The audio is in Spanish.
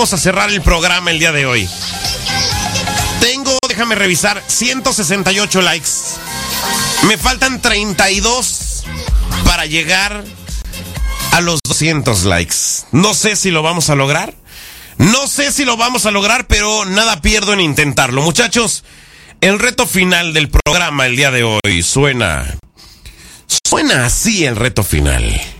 vamos a cerrar el programa el día de hoy. Tengo, déjame revisar, 168 likes. Me faltan 32 para llegar a los 200 likes. No sé si lo vamos a lograr. No sé si lo vamos a lograr, pero nada pierdo en intentarlo. Muchachos, el reto final del programa el día de hoy suena así el reto final.